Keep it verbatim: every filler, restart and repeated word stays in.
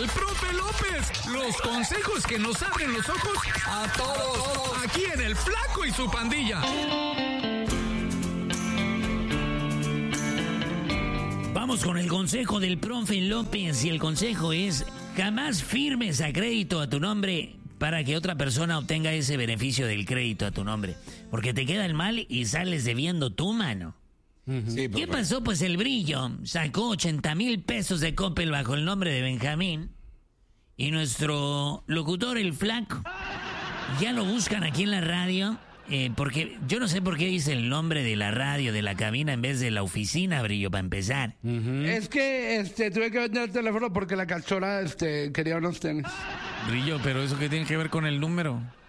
del profe López. Los consejos que nos abren los ojos a todos. Aquí en El Flaco y su Pandilla. Vamos con el consejo del profe López, y el consejo es: jamás firmes a crédito a tu nombre para que otra persona obtenga ese beneficio del crédito a tu nombre, porque te queda el mal y sales debiendo tu mano. Sí, ¿Qué pasó? Pues el Brillo sacó ochenta mil pesos de Coppel bajo el nombre de Benjamín, y nuestro locutor, el Flaco, ya lo buscan aquí en la radio, eh, porque yo no sé por qué dice el nombre de la radio, de la cabina, en vez de la oficina, Brillo, para empezar. Uh-huh. Es que este, tuve que vender el teléfono porque la cachora este, quería unos tenis. Brillo, pero ¿eso qué tiene que ver con el número?